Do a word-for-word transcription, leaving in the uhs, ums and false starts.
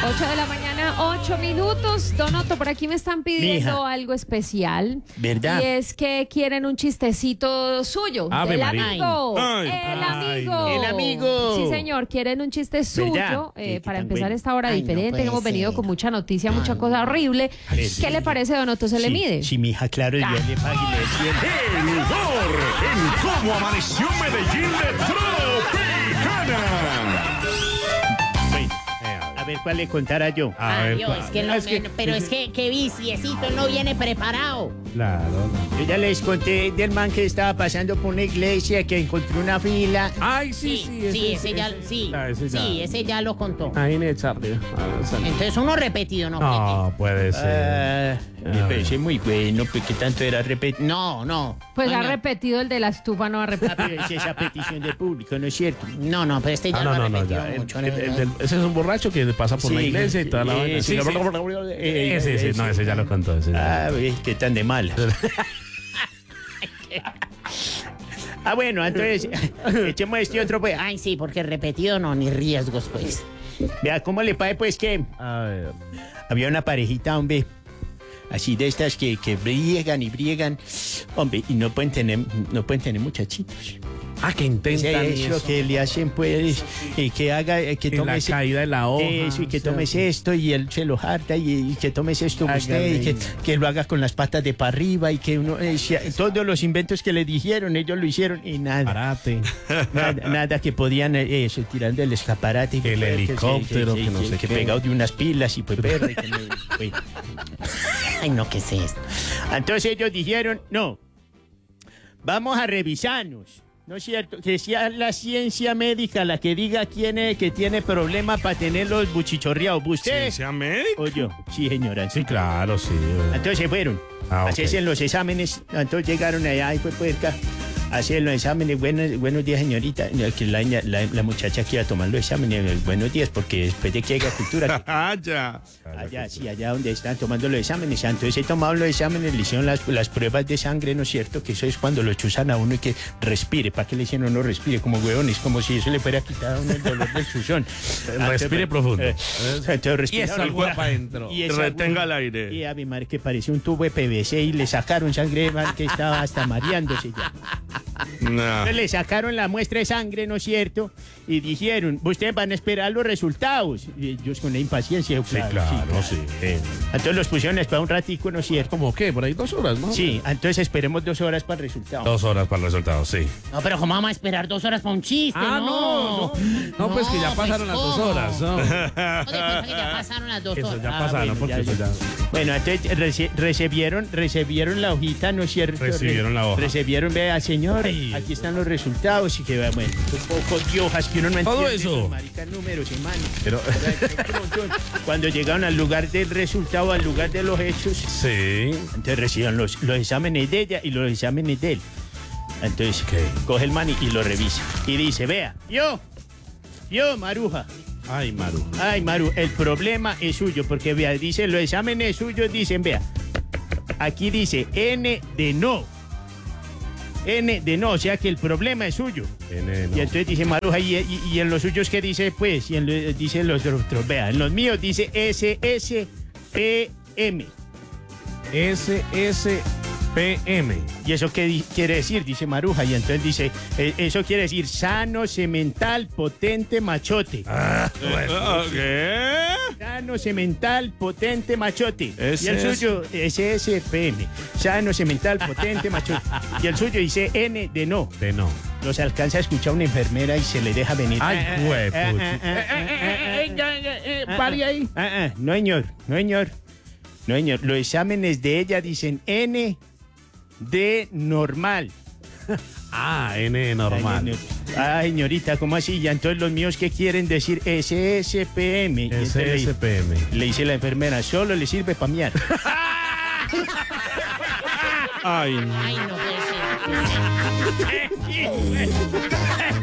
ocho de la mañana, ocho minutos. Donoto, por aquí me están pidiendo Mija. algo especial. ¿Verdad? Y es que quieren un chistecito suyo. Ave del María. amigo. Ay. el Ay, amigo. no. El amigo. Sí, señor. Quieren un chiste suyo ¿Verdad? eh, Qué- qué para tan empezar bueno. esta hora Ay, no diferente. puede Hemos venido ser. con mucha noticia, mucha cosa horrible. Ay, ¿Qué sí. le parece, Donoto? ¿Se le Sí, mide? Sí, mi hija, claro, yo le pago y le defiendo. El humor en cómo amaneció Medellín de Tropicana. Bueno, a ver cuál le contara yo. A ver, Ay, Dios, es que no, es que- pero es que, que viciecito no viene preparado. Claro. Yo ya les conté del man que estaba pasando por una iglesia, que encontró una fila. Ay, Sí, sí, sí. sí, ese, ya, sí, ah, ese ya. sí, ese ya lo contó. Ahí en Charlie. Ah, sale. Entonces uno repetido, ¿no? No, puede ser. Ah, me A parece muy bueno, pues que tanto era repetir. No, no. Pues ha Doña- repetido el de la estufa, no ha Ah, repetido. pero es esa petición del público, ¿no es cierto? No, no, pero este ya Ah, lo no, ha no, no, repetido ya. El- mucho. el- ¿no? el del- ese es un borracho que pasa por la Sí, iglesia y toda la eh, vaina. sí, Sí, sí. Eh, Ese, ese, no, ese ya lo contó. Ese ya. Ah, ves, qué tan de mal. Ah, bueno, entonces, echemos este otro, pues. Ay, sí, porque repetido no, ni riesgos, pues. Vea, ¿cómo le parece, pues, que A ver. había una parejita, hombre, así de estas que, que briegan y briegan, hombre, y no pueden tener, no pueden tener muchachitos. Ah, que Ese intentan es lo eso. que le hacen, pues, y que haga, eh, que Y tome la ese- caída de la hoja. eso, y que o sea, tomes esto, y él se lo harta, y, y que tomes esto usted, y que, Hágale. que lo haga con las patas de para arriba, y que uno, eh, si- todos los inventos que le dijeron, ellos lo hicieron, y nada. Parate. Nada, nada que podían eh, eso, tirando el escaparate. El que- helicóptero, que no sé que qué. pegado de unas pilas y pues perra. y que no- pues. Ay, no, ¿qué es esto? Entonces ellos dijeron, no, vamos a revisarnos. ¿No es cierto? Que sea la ciencia médica la que diga quién es que tiene problema para tener los buchichorreados. ¿Usted? ¿Ciencia médica? ¿O yo? Sí, señora. Sí, claro, sí. Entonces se fueron. Ah, ok. Hacerse los exámenes. Entonces llegaron allá y fue puerca. Hacer los exámenes. Buenos, buenos días, señorita. Que la, la, la muchacha que iba a tomar los exámenes. Buenos días, porque después de que haya cultura. Ah, ya. Allá, sí, allá donde están tomando los exámenes. Entonces he tomado los exámenes, le hicieron las, las pruebas de sangre, ¿no es cierto? Que eso es cuando lo chuzan a uno y que respire. ¿Para qué le hicieron no respire como huevones? Como si eso le fuera a quitar a uno el dolor del chuzón. Respire profundo. Eh, entonces respiraron Y eso al alguna- cuerpo adentro. y esa Retenga agua- el aire. Y a mi madre que parecía un tubo de P V C y le sacaron sangre, man, que estaba hasta mareándose ya. No. Entonces le sacaron la muestra de sangre, ¿no es cierto? Y dijeron, ustedes van a esperar los resultados. Y ellos con la impaciencia. Sí, claro, sí. Entonces los pusieron a esperar un ratico, ¿no es cierto? ¿Cómo qué? Por ahí dos horas, ¿no? Sí, entonces esperemos dos horas para el resultado. Dos horas para el resultado, sí. No, pero ¿cómo vamos a esperar dos horas para un chiste? Ah, no, no. No, pues que ya No, pasaron pues, las dos ¿cómo? horas, ¿no? No te cuenta que ya pasaron las dos Eso horas. ya Ah, pasaron, bueno, porque ya, eso ya. ya. Bueno, entonces reci- recibieron, recibieron la hojita, ¿no es cierto? Recibieron la hoja. Recibieron, vea, señor, Ay. aquí están los resultados y que, vea, bueno, un poco de hojas que uno no Todo entiende. eso. esos maricas números, hermano. Pero, Cuando llegaron al lugar del resultado, al lugar de los hechos, sí. entonces recibieron los, los exámenes de ella y los exámenes de él. Entonces, Ok. coge el man y, y lo revisa. Y dice, vea, yo, yo, Maruja. Ay, Maru. Ay, Maru, el problema es suyo, porque vea, dice, los exámenes suyos dicen, vea, aquí dice N de no. N de no, o sea que el problema es suyo. N, no. Y entonces dice Maruja, ¿y, y, y en los suyos qué dice? Pues, y en lo- dice los otros, vea, en los míos dice S S P M. S S P M. ¿Y eso qué di- quiere decir? Dice Maruja. Y entonces dice, eh, eso quiere decir sano, semental, potente, machote. Ah, bueno. ¿Qué? Sano, semental, potente, machote. Ese y el es- suyo, S S P M. Sano, semental, potente, machote. Y el suyo dice N de no. De no. Los alcanza a escuchar una enfermera y se le deja venir. Ay, Ah, ah, huepucha. ah, ah, ah, ah, ah, Pare ahí. ah, ah, no, señor. No, señor. No, señor. Los exámenes de ella dicen N de normal. Ah, N normal. Ay, no, no. Ay, señorita, ¿cómo así? Ya entonces los míos, ¿qué quieren decir? S S P M. Y entonces le- S S P M. Le dice la enfermera, solo le sirve para miar. Ay, no. Ay, no puede ser.